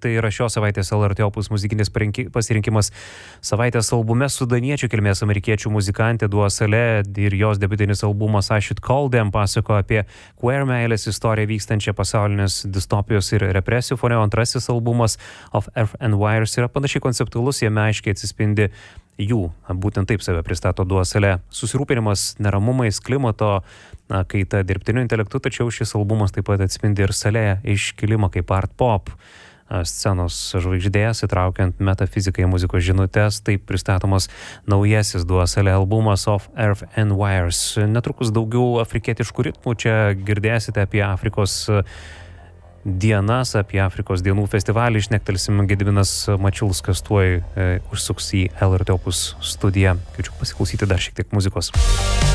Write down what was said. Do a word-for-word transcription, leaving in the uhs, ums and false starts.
tai yra šios savaitės L R T Opus muzikinis pasirinkimas. Savaitės albume sudaniečių kilmės amerikiečių muzikantė Dua Saleh ir jos debiutinis albumas I Should Call Them pasako apie queer meilės istoriją vykstančią pasaulinės distopijos ir represijų fone. Antrasis albumas Of Earth and Wires yra panašiai konceptualus, jame aiškiai atsispindi jų, būtent taip save pristato Dua Saleh, susirūpinimas neramumais, klimato na, kaita, dirbtiniu intelektu, tačiau šis albumas taip pat atspindi ir Saleh iškilimą kaip art pop scenos žvaigždės, įtraukiant metafiziką į muzikos žinutes. Taip pristatomas naujasis Dua Saleh albumas Of Earth and Wires. Netrukus daugiau afrikietiškų ritmų, čia girdėsite apie Afrikos dienas, apie Afrikos dienų festivalį. Šnektelsim, Gediminas Mačiulskas tuoj e, užsuks į L R T Opus studiją. Kviečiu pasiklausyti dar šiek tiek muzikos.